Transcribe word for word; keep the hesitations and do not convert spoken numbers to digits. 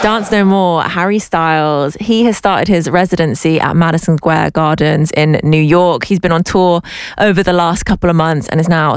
Dance No More, Harry Styles. He has started his residency at Madison Square Gardens in New York. He's been on tour over the last couple of months and is now